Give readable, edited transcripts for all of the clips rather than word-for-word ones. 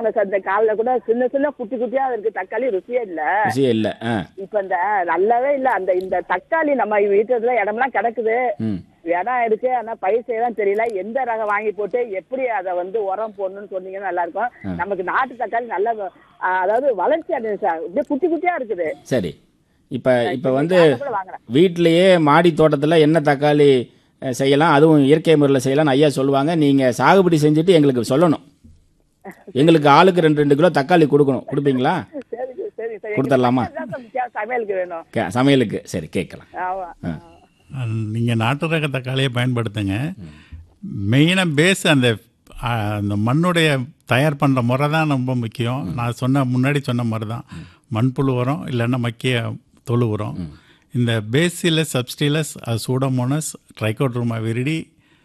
சொல்லுவாங்க சார், இந்த காலைல கூட சின்ன சின்ன குட்டி குட்டியா இருக்கு தக்காளி, ருசியே இல்ல. ருசியே இல்ல. இப்ப இந்த நல்லாவே இல்ல. இந்த தக்காளி நம்ம வீட்டுல இடம்லாம் கிடக்குது, இடம் இருக்கு, ஆனா பயிர் செய்யலாம் தெரியல. எந்த ரகம் வாங்கி போட்டு எப்படி அதை உரம் போடணும்னு சொன்னீங்கன்னா நல்லா இருக்கும். நமக்கு நாட்டு தக்காளி நல்ல அதாவது வளர்ச்சி அடையுது சார், இப்படியே குட்டி குட்டியா இருக்குது. சரி, இப்ப வீட்டிலேயே மாடி தோட்டத்துல என்ன தக்காளி செய்யலாம், அதுவும் இயற்கை முறையில் செய்யலாம் ஐயா சொல்லுவாங்க. நீங்க சாகுபடி செஞ்சுட்டு எங்களுக்கு சொல்லணும். எங்களுக்கு ஆளுக்கு 2 கிலோ தக்காளி கொடுக்கணும். கொடுப்பீங்களா? கொடுத்துடலாமா? சமையலுக்கு வேணும். சமையலுக்கு சரி, கேட்கலாம். நீங்கள் நாட்டு ரக தக்காளியை பயன்படுத்துங்க. மெயினாக பேஸ் அந்த மண்ணுடைய தயார் பண்ணுற முறை தான் ரொம்ப முக்கியம். நான் முன்னாடி சொன்ன மாதிரி தான் மண்புழு உரம் இல்லைன்னா மக்கிய தொழு உரம். இந்த bacillus, subtilis, Pseudomonas, Trichoderma viride,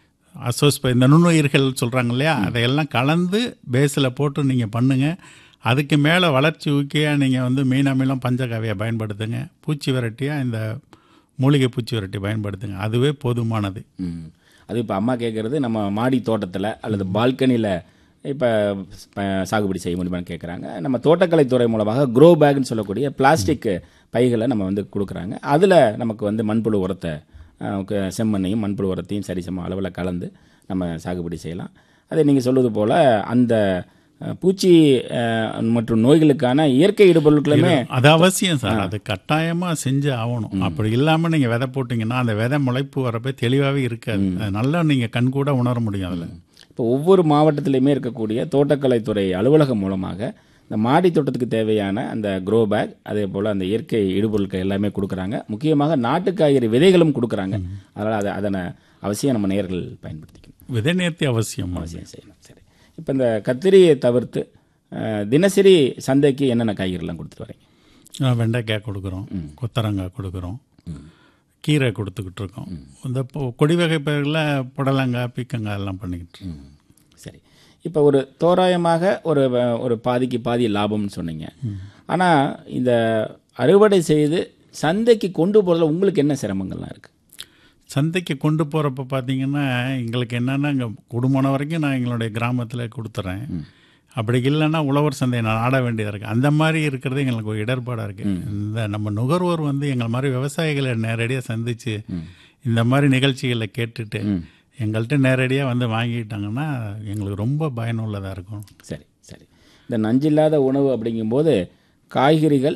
இந்த நுண்ணுயிர்கள் சொல்கிறாங்க இல்லையா, அதையெல்லாம் கலந்து பேஸில் போட்டு நீங்கள் பண்ணுங்கள். அதுக்கு மேலே வளர்ச்சி ஊக்கியாக நீங்கள் மீன் அமிலம், பஞ்சகாவியை பயன்படுத்துங்க. பூச்சி விரட்டியாக இந்த மூலிகை பூச்சி விரட்டி பயன்படுத்துங்க. அதுவே போதுமானது. அது இப்போ அம்மா கேட்குறது நம்ம மாடி தோட்டத்தில் அல்லது பால்கனியில் இப்போ சாகுபடி செய்ய முடியுமான்னு கேட்குறாங்க. நம்ம தோட்டக்கலைத்துறை மூலமாக க்ரோ பேக்னு சொல்லக்கூடிய பிளாஸ்டிக் பைகளை நம்ம கொடுக்குறாங்க. அதில் நமக்கு மண்புழு உரத்தை, செம்மண்ணையும் மண்புழு உரத்தையும் சரிசம அளவில் கலந்து நம்ம சாகுபடி செய்யலாம். அதே நீங்கள் சொல்வது போல் அந்த பூச்சி மற்றும் நோய்களுக்கான இயற்கை இடுபொருட்களுமே அது அவசியம் சார். அது கட்டாயமாக செஞ்சு ஆகணும். அப்படி இல்லாமல் நீங்கள் விதை போட்டிங்கன்னா அந்த விதை முளைப்பு வரப்போ தெளிவாகவே இருக்காது. நல்லா நீங்கள் கண்கூட உணர முடியும். அதில் இப்போ ஒவ்வொரு மாவட்டத்திலையுமே இருக்கக்கூடிய தோட்டக்கலைத்துறை அலுவலகம் மூலமாக இந்த மாடி தோட்டத்துக்கு தேவையான அந்த க்ரோ பேக், அதே போல் அந்த இயற்கை இடுபொருட்கள் எல்லாமே கொடுக்குறாங்க. முக்கியமாக நாட்டு காய்கறி விதைகளும் கொடுக்குறாங்க. அதனால் அதனை அவசியம் நம்ம நேயர்கள் பயன்படுத்திக்கணும். விதை நேர்த்தி அவசியம் செய்யணும். சரி, இப்போ இந்த கத்திரியை தவிர்த்து தினசரி சந்தைக்கு என்னென்ன காய்கறிலாம் கொடுத்துட்டு வரீங்க? வெண்டைக்காய் கொடுக்குறோம், கொத்தரங்காய் கொடுக்குறோம், கீரை கொடுத்துக்கிட்டு இருக்கோம். இந்த கொடி வகை பயிர்களில் புடலங்காய், பீக்கங்காய் எல்லாம் பண்ணிக்கிட்டு. சரி, இப்போ ஒரு தோராயமாக ஒரு பாதிக்கு பாதி லாபம்னு சொன்னீங்க. ஆனால் இந்த அறுவடை செய்து சந்தைக்கு கொண்டு போகிறதுல உங்களுக்கு என்ன சிரமங்கள்லாம் இருக்குது? சந்தைக்கு கொண்டு போகிறப்ப பார்த்தீங்கன்னா எங்களுக்கு என்னென்னா, இங்கே குடும்பம் வரைக்கும் நான் எங்களுடைய கிராமத்தில் கொடுத்துட்றேன். அப்படி இல்லைன்னா உழவர் சந்தையை நான் ஆட வேண்டியதாக இருக்குது. அந்த மாதிரி இருக்கிறது எங்களுக்கு ஒரு இடர்பாடாக இருக்குது. இந்த நம்ம நுகர்வோர் எங்கள் மாதிரி விவசாயிகளை நேரடியாக சந்தித்து இந்த மாதிரி நிகழ்ச்சிகளை கேட்டுட்டு எங்கள்கிட்ட நேரடியாக வாங்கிட்டாங்கன்னா எங்களுக்கு ரொம்ப பயனுள்ளதாக இருக்கும். சரி சரி, இந்த நஞ்சில்லாத உணவு அப்படிங்கும்போது காய்கறிகள்,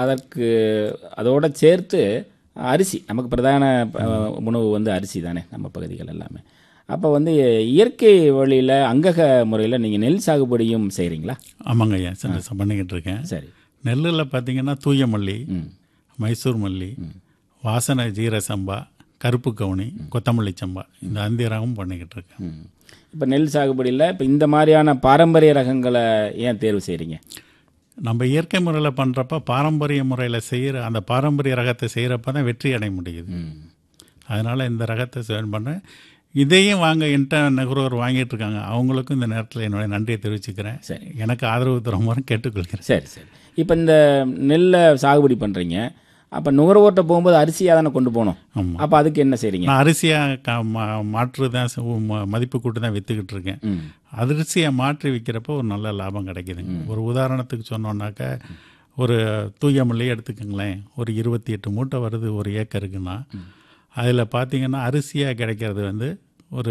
அதோடு சேர்த்து அரிசி, நமக்கு பிரதான உணவு அரிசி தானே நம்ம பகுதிகள் எல்லாமே. அப்போ இயற்கை வழியில் அங்கக முறையில் நீங்கள் நெல் சாகுபடியும் செய்கிறீங்களா? ஆமாங்க ஐயா, பண்ணிக்கிட்டு இருக்கேன். சரி, நெல்லில் பார்த்தீங்கன்னா தூய மல்லி, மைசூர் மல்லி, வாசனை ஜீர சம்பா, கருப்பு கவுனி, கொத்தமல்லி சம்பா, இந்த 5 ரகம் பண்ணிக்கிட்டு இருக்கேன். இப்போ நெல் சாகுபடியில் இப்போ இந்த மாதிரியான பாரம்பரிய ரகங்களை ஏன் தேர்வு செய்கிறீங்க? நம்ம இயற்கை முறையில் பண்ணுறப்ப பாரம்பரிய முறையில் செய்கிற அந்த பாரம்பரிய ரகத்தை செய்கிறப்ப தான் வெற்றி அடைய முடியுது. அதனால் இந்த ரகத்தை சேவ் பண்ணேன். இதையும் என்கிட்ட நுகர்வோர் வாங்கிட்டு இருக்காங்க. அவங்களுக்கும் இந்த நேரத்தில் என்னுடைய நன்றியை தெரிவிச்சுக்கிறேன். சரி, எனக்கு ஆதரவு தருமாறு கேட்டுக்கொள்கிறேன். சரி சரி, இப்போ இந்த நெல்லை சாகுபடி பண்ணுறீங்க, அப்போ நுகர்வோர்கிட்ட போகும்போது அரிசியாக தானே கொண்டு போகணும். ஆமாம். அப்போ அதுக்கு என்ன செய்கிறீங்க? நான் அரிசியாக மாற்று தான் மதிப்பு கூட்டு தான் விற்றுக்கிட்டு இருக்கேன். அரிசியை மாற்றி விற்கிறப்போ ஒரு நல்ல லாபம் கிடைக்குதுங்க. ஒரு உதாரணத்துக்கு சொன்னோன்னாக்கா, ஒரு தூய மல்லி எடுத்துக்கோங்களேன், ஒரு 28 மூட்டை வருது ஒரு ஏக்கருக்குன்னா, அதில் பார்த்தீங்கன்னா அரிசியாக கிடைக்கிறது ஒரு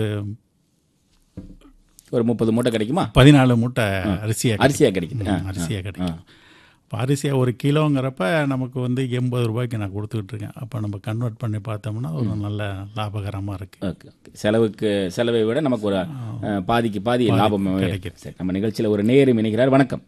30 மூட்டை கிடைக்குமா? 14 மூட்டை அரிசியாக கிடைக்குது. அரிசியாக கிடைக்கும். இப்போ அரிசியாக ஒரு கிலோங்கிறப்ப நமக்கு 80 ரூபாய்க்கு நான் கொடுத்துக்கிட்டு இருக்கேன். அப்போ நம்ம கன்வெர்ட் பண்ணி பார்த்தோம்னா ஒரு நல்ல லாபகரமாக இருக்குது. செலவை விட நமக்கு ஒரு பாதிக்கு பாதி லாபம் கிடைக்கும். சரி, நம்ம நிகழ்ச்சியில் ஒரு நேயர் இணைகிறார். வணக்கம்.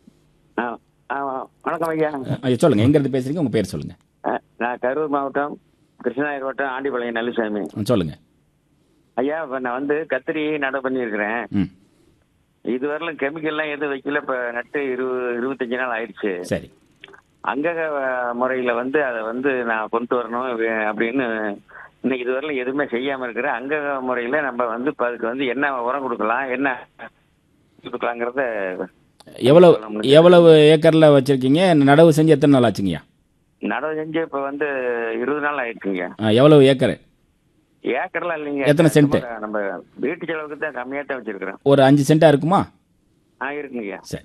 வணக்கம் ஐயா. சொல்லுங்கள், எங்கேருந்து பேசுகிறீங்க? உங்கள் பேர் சொல்லுங்கள். நான் கரூர் மாவட்டம் கிருஷ்ணகிரி வட்டம் ஆண்டிபாளையம் நல்லுசாமி. சொல்லுங்கள் ஐயா. இப்போ நான் கத்திரி நட பண்ணியிருக்கிறேன். இதுவரையிலும் கெமிக்கல்லாம் எதுவும் வைக்கல. இப்போ நட்டு 25 நாள் ஆயிடுச்சு. சரி, அங்கக முறையில் அதை நான் கொண்டு வரணும் அப்படின்னு இன்னைக்கு இதுவரையிலும் எதுவுமே செய்யாமல் இருக்கிறேன். அங்கக முறையில் நம்ம இப்போ அதுக்கு என்ன உரம் கொடுக்கலாம், என்ன கொடுக்கலாங்கிறத. எவ்வளவு ஏக்கரில் வச்சுருக்கீங்க? நடவு செஞ்சு எத்தனை நாள் ஆச்சுங்கய்யா? நடவு செஞ்சு இப்போ 20 நாள் ஆயிடுச்சுங்க. எவ்வளவு ஏக்கரு? ஏக்கர்லாம் இல்லைங்க. எத்தனை சென்ட்? நம்ம வீட்டு செலவுக்கு தான் கம்மியாக தான் வச்சிருக்கிறேன். ஒரு 5 சென்டா இருக்குமா? இருக்குங்கய்யா. சரி,